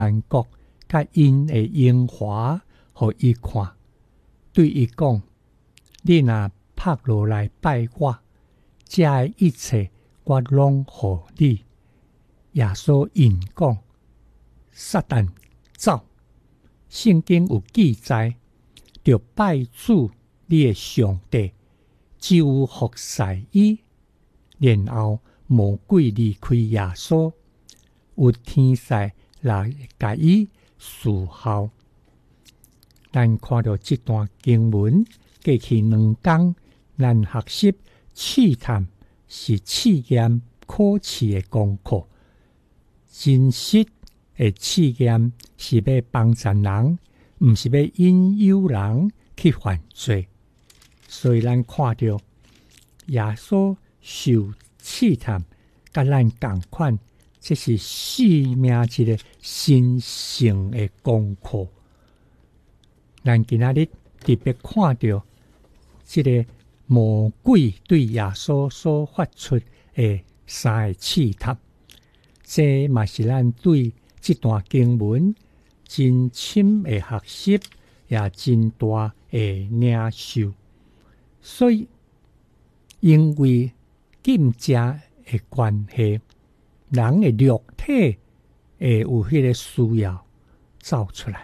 万国甲因的荣华，互伊看，对伊讲：你若拍落来拜我，这的一切我拢互你。耶稣应讲：撒旦走！圣经有记载，着拜主你的上帝，只有服侍伊，然后魔鬼离开耶稣，有天使来甲伊侍候。咱看到这段经文，过去2天，咱学习试探是试验考试的功课，真实的试验是要帮助人，毋是要引诱人去犯罪。所以咱看到耶稣受试探，甲咱同款，这是生命一个神圣的功课。咱今仔日特别看到这个魔鬼对耶稣所发出的3个试探，这嘛是咱对这段经文真深的学习，也真大的领受。所以因为禁食的关系，人的肉体会有迄个需要走出来。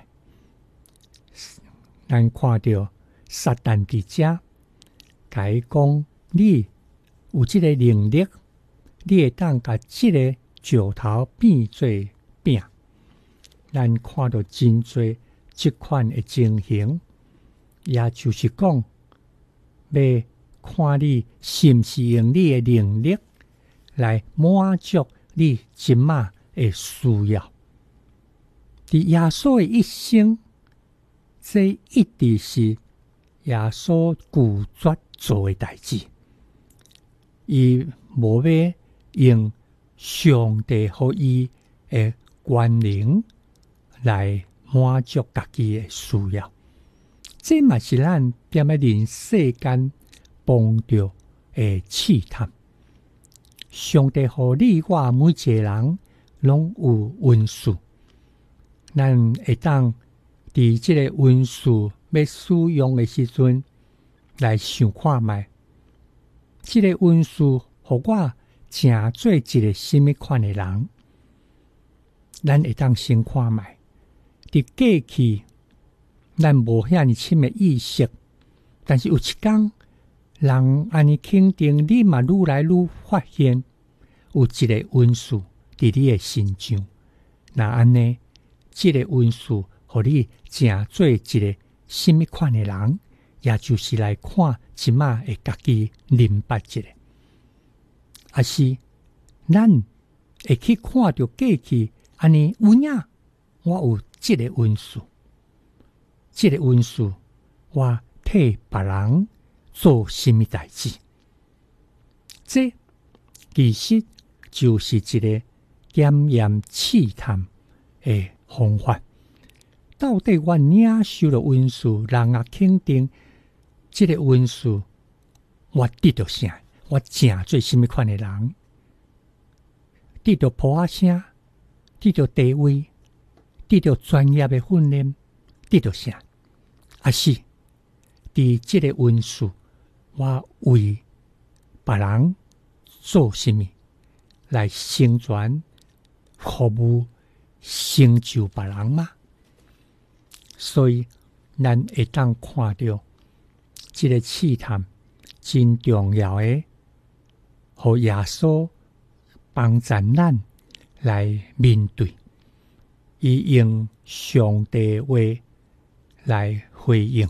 咱看到撒旦伫遮，甲伊讲：你有即个能力，你会当甲即个石头变做饼。咱看到真多即款的情形，也就是讲，要看你是毋是用你的能力来满足你即马的需要。伫耶稣的一生，这一直是耶稣拒绝做的代志。伊无要用上帝予伊的权能来满足家己的需要。这嘛是咱踮咧人世间碰到的试探。上帝予你我每一个人拢有恩赐，咱会当伫这个恩赐要使用的时阵，来想看卖，这个恩赐互我成做一个什么款的人？咱会当先看卖。伫过去，咱无遐尼深的意识，但是有一天，人安尼肯定，你嘛愈来愈发现有一个恩赐伫你的身上。那安尼，这个恩赐互你成做一个什么款的人，也就是来看即马会家己明白一个，也是咱会去看到过去安尼有影，我有这个恩赐，这个恩赐我替别人做什么代志？这其实就是一个检验试探的方法。到底我领受了恩赐，人也肯定这个恩赐，我得到啥？我成做什么款的人？得到普仔声，得到地位，得到专业的训练，得到啥？还是伫这个恩赐，我为别人做什么来成全、服务、成就别人吗？所以，咱会当看到这个试探真重要的，互耶稣帮助咱来面对，伊用上帝话来回应。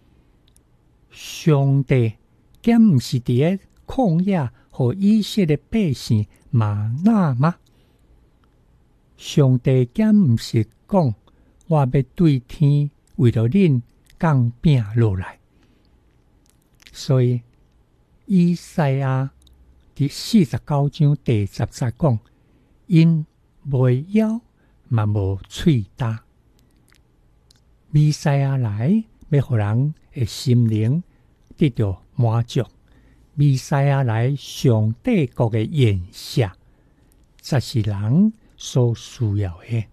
上帝敢毋是伫咧旷野互以色列百姓吗哪吗？上帝敢毋是讲，我要对天为了恁降饼落来？所以以赛亚第49章第10节讲，因袂枵嘛无喙焦。弥赛亚来，要互人的心灵得到满足。弥赛亚来，上帝国的宴席，才是人所需要的。